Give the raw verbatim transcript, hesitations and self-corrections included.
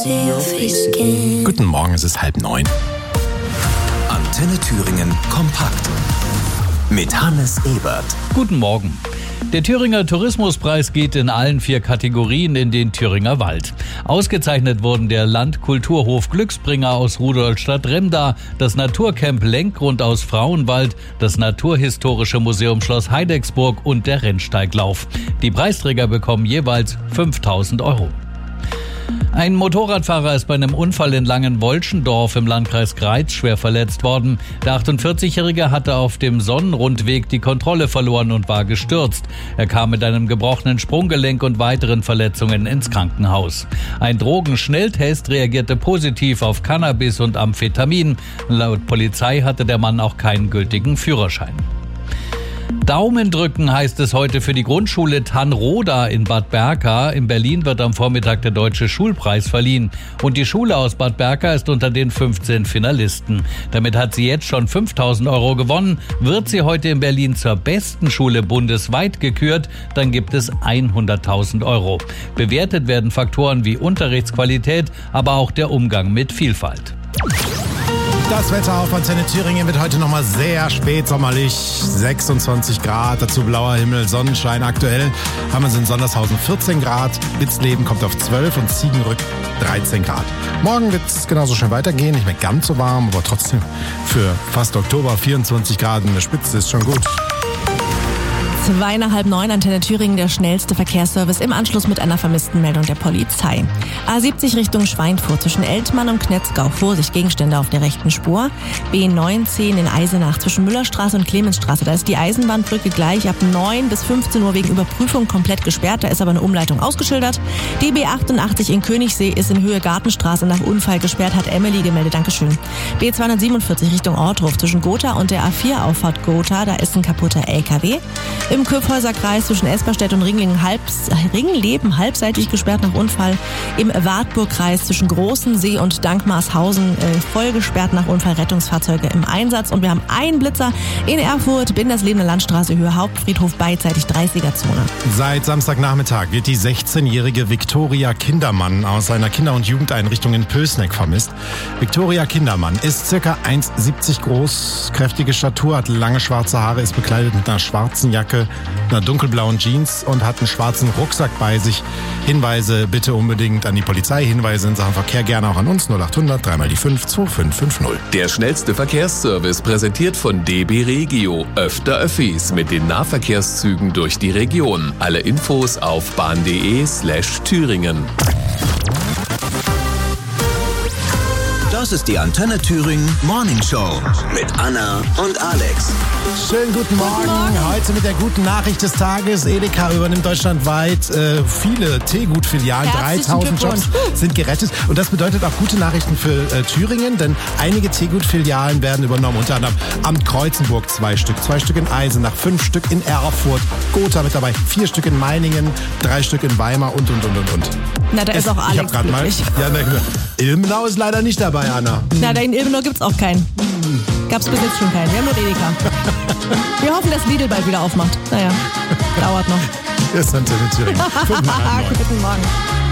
see your face again. Guten Morgen, es ist halb neun. Antenne Thüringen kompakt mit Hannes Ebert. Guten Morgen. Der Thüringer Tourismuspreis geht in allen vier Kategorien in den Thüringer Wald. Ausgezeichnet wurden der Landkulturhof Glücksbringer aus Rudolstadt-Remda, das Naturcamp Lenkgrund aus Frauenwald, das Naturhistorische Museum Schloss Heidecksburg und der Rennsteiglauf. Die Preisträger bekommen jeweils fünftausend Euro. Ein Motorradfahrer ist bei einem Unfall in Langenwolschendorf im Landkreis Greiz schwer verletzt worden. Der achtundvierzigjährige hatte auf dem Sonnenrundweg die Kontrolle verloren und war gestürzt. Er kam mit einem gebrochenen Sprunggelenk und weiteren Verletzungen ins Krankenhaus. Ein Drogenschnelltest reagierte positiv auf Cannabis und Amphetamin. Laut Polizei hatte der Mann auch keinen gültigen Führerschein. Daumen drücken heißt es heute für die Grundschule Tannroda in Bad Berka. In Berlin wird am Vormittag der Deutsche Schulpreis verliehen. Und die Schule aus Bad Berka ist unter den fünfzehn Finalisten. Damit hat sie jetzt schon fünftausend Euro gewonnen. Wird sie heute in Berlin zur besten Schule bundesweit gekürt, dann gibt es hunderttausend Euro. Bewertet werden Faktoren wie Unterrichtsqualität, aber auch der Umgang mit Vielfalt. Das Wetter auf Antenne Thüringen wird heute nochmal sehr spät sommerlich. sechsundzwanzig Grad, dazu blauer Himmel, Sonnenschein. Aktuell haben wir es in Sondershausen vierzehn Grad, Witzleben kommt auf zwölf und Ziegenrück dreizehn Grad. Morgen wird es genauso schön weitergehen, nicht mehr ganz so warm, aber trotzdem für fast Oktober vierundzwanzig Grad in der Spitze ist schon gut. Zwei nach halb neun, Antenne Thüringen, der schnellste Verkehrsservice im Anschluss mit einer vermissten Meldung der Polizei. A siebzig Richtung Schweinfurt zwischen Eltmann und Knetzgau. Vorsicht, Gegenstände auf der rechten Spur. B neunzehn in Eisenach zwischen Müllerstraße und Clemensstraße. Da ist die Eisenbahnbrücke gleich ab neun bis fünfzehn Uhr wegen Überprüfung komplett gesperrt. Da ist aber eine Umleitung ausgeschildert. D B achtundachtzig in Königssee ist in Höhe Gartenstraße nach Unfall gesperrt, hat Emily gemeldet. Dankeschön. B zweihundertsiebenundvierzig Richtung Ortruf zwischen Gotha und der A vier Auffahrt Gotha. Da ist ein kaputter L K W. Im Köpfhäuserkreis zwischen Esperstedt und Ringlingen halb, Ringleben halbseitig gesperrt nach Unfall. Im Wartburgkreis zwischen Großensee und Dankmarshausen äh, voll gesperrt nach Unfall. Rettungsfahrzeuge im Einsatz. Und wir haben einen Blitzer in Erfurt, Binderslebene Landstraße, Höhe Hauptfriedhof, beidseitig dreißiger-Zone. Seit Samstagnachmittag wird die sechzehnjährige Viktoria Kindermann aus einer Kinder- und Jugendeinrichtung in Pößneck vermisst. Viktoria Kindermann ist circa eins siebzig groß, kräftige Statur, hat lange schwarze Haare, ist bekleidet mit einer schwarzen Jacke, einer dunkelblauen Jeans und hat einen schwarzen Rucksack bei sich. Hinweise bitte unbedingt an die Polizei. Hinweise in Sachen Verkehr gerne auch an uns. null achthundert, dreimal die fünf, zwei fünf fünf null. Der schnellste Verkehrsservice präsentiert von D B Regio. Öfter Öffis mit den Nahverkehrszügen durch die Region. Alle Infos auf bahn.de slash Thüringen. Das ist die Antenne Thüringen Morning Show mit Anna und Alex. Schönen guten Morgen. Guten Morgen. Heute mit der guten Nachricht des Tages. Edeka übernimmt deutschlandweit äh, viele Teegut-Filialen. Herzlichen dreitausend Jobs sind gerettet. Und das bedeutet auch gute Nachrichten für äh, Thüringen, denn einige Teegut-Filialen werden übernommen. Unter anderem Amt Kreuzenburg zwei Stück, zwei Stück in Eisenach, fünf Stück in Erfurt, Gotha mit dabei, vier Stück in Meiningen, drei Stück in Weimar und, und, und, und, und. Na, da ist Es, auch ich Alex hab grad mal, glücklich. ja, na, Ilmenau ist leider nicht dabei, Anna. Na, da in Ilmenau gibt's auch keinen. Gab's bis jetzt schon keinen. Wir haben nur Edeka. Wir hoffen, dass Lidl bald wieder aufmacht. Naja, dauert noch. Das ist Antenne Thüringen. Fünf nach halb neun. Guten Morgen.